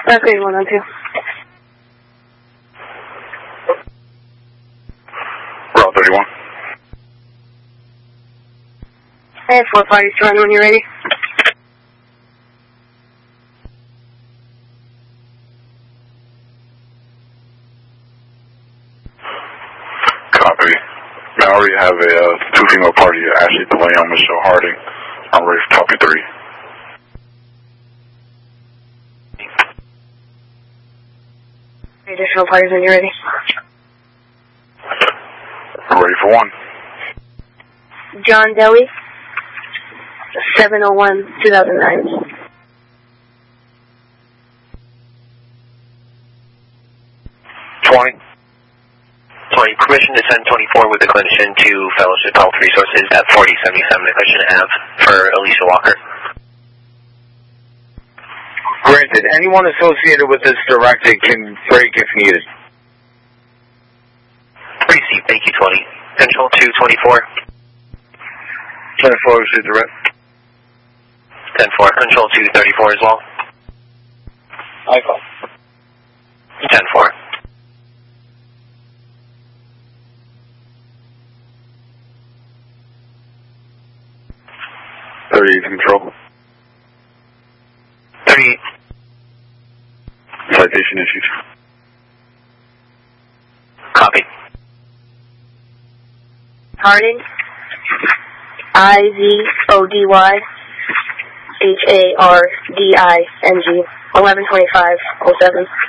That's 8112. Route 31. I have 4 parties to run when you're ready. Copy. I already have a 2 female party, Ashley DeLeon, Michelle Harding. I'm ready for copy 3. Additional parties when you're ready. I'm ready for 1. John Deli, 701-2009. Permission to send 24 with the clinician to Fellowship Health Resources at 4077 McCutcheon Ave for Alicia Walker. Granted, anyone associated with this directive can break if needed. Receive, thank you, 20. Control 224. 24 is direct. 10-4. Control 234 as well. I call. 10-4. 38 control. 38. Citation issued. Copy. Harding, IZODY HARDING, 112507.